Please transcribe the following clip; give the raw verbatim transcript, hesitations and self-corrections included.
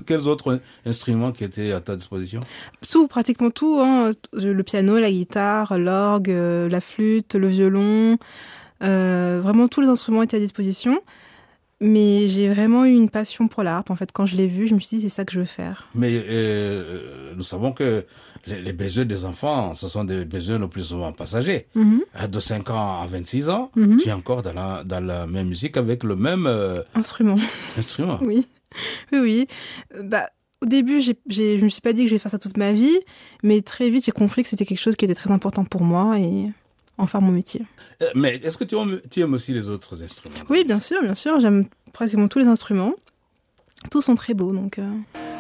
Quels autres instruments qui étaient à ta disposition? Tout, pratiquement tout, hein. Le piano, la guitare, l'orgue, euh, la flûte, le violon. Euh, vraiment, tous les instruments étaient à disposition. Mais j'ai vraiment eu une passion pour la harpe. En fait, quand je l'ai vue, je me suis dit, c'est ça que je veux faire. Mais euh, nous savons que les, les besoins des enfants, ce sont des besoins le plus souvent passagers. Mm-hmm. De cinq ans à vingt-six ans, Mm-hmm. tu es encore dans la, dans la même musique avec le même euh, instrument. instrument. Oui, oui, oui. Bah, au début, j'ai, j'ai, je me suis pas dit que je vais faire ça toute ma vie, mais très vite, j'ai compris que c'était quelque chose qui était très important pour moi et en faire mon métier. Mais est-ce que tu aimes, tu aimes aussi les autres instruments? Oui, bien sûr, bien sûr. J'aime pratiquement tous les instruments. Tous sont très beaux, donc... Euh...